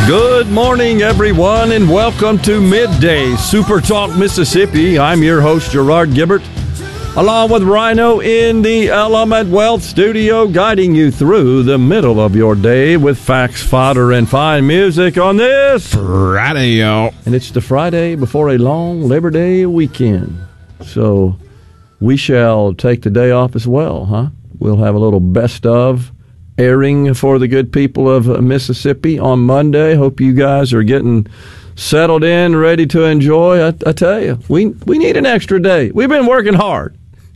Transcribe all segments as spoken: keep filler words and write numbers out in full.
Good morning, everyone, and welcome to Midday Super Talk Mississippi. I'm your host, Gerard Gibbert, along with Rhino in the Element Wealth Studio, guiding you through the middle of your day with facts, fodder, and fine music on this Friday, y'all. And it's the Friday before a long Labor Day weekend. So we shall take the day off as well, huh? We'll have a little best of airing for the good people of Mississippi on Monday. Hope you guys are getting settled in, ready to enjoy. I, I tell you, we we need an extra day. We've been working hard.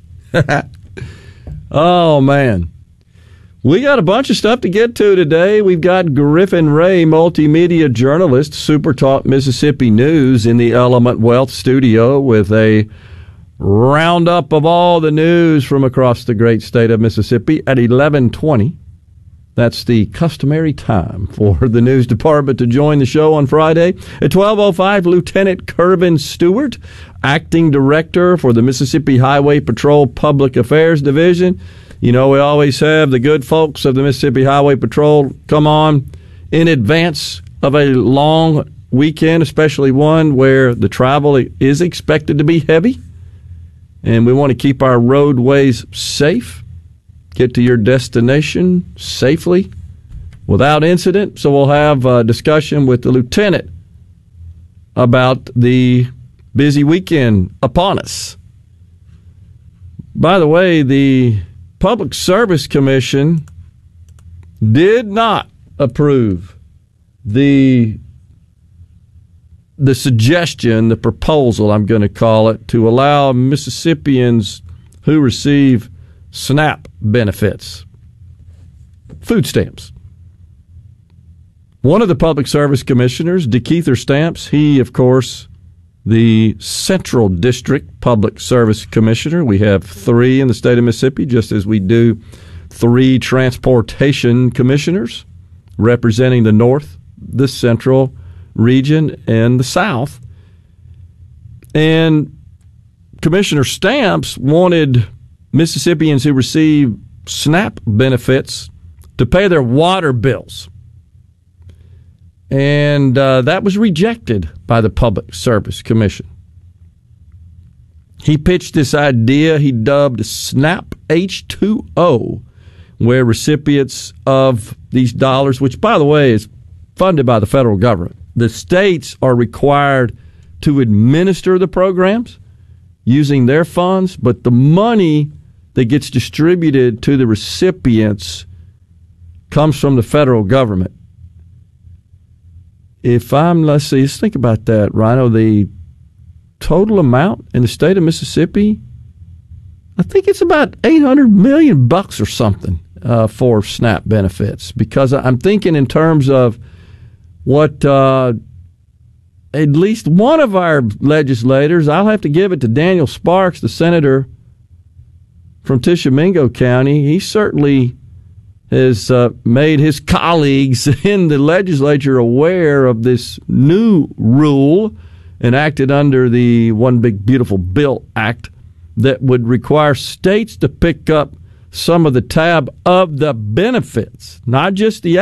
Oh, man. We got a bunch of stuff to get to today. We've got Griffin Ray, multimedia journalist, Super Talk Mississippi News, in the Element Wealth Studio with a roundup of all the news from across the great state of Mississippi at eleven twenty. That's the customary time for the news department to join the show on Friday. At twelve oh five, Lieutenant Kirvin Stewart, acting director for the Mississippi Highway Patrol Public Affairs Division. You know, we always have the good folks of the Mississippi Highway Patrol come on in advance of a long weekend, especially one where the travel is expected to be heavy. And we want to keep our roadways safe. Get to your destination safely without incident. So we'll have a discussion with the lieutenant about the busy weekend upon us. By the way, the Public Service Commission did not approve the the suggestion, the proposal, I'm going to call it, to allow Mississippians who receive SNAP benefits, food stamps. One of the Public Service Commissioners, DeKeither Stamps, he, of course, the Central District Public Service Commissioner. We have three in the state of Mississippi, just as we do three transportation commissioners representing the North, the Central region, and the South. And Commissioner Stamps wanted Mississippians who receive SNAP benefits to pay their water bills. And uh, that was rejected by the Public Service Commission. He pitched this idea he dubbed SNAP H two O, where recipients of these dollars, which, by the way, is funded by the federal government, the states are required to administer the programs using their funds, but the money that gets distributed to the recipients comes from the federal government. If I'm, let's see, let's think about that, Rhino. The total amount in the state of Mississippi, I think it's about eight hundred million bucks or something uh, for SNAP benefits. Because I'm thinking in terms of what uh, at least one of our legislators, I'll have to give it to Daniel Sparks, the senator from Tishomingo County. He certainly has uh, made his colleagues in the legislature aware of this new rule enacted under the One Big Beautiful Bill Act that would require states to pick up some of the tab of the benefits, not just the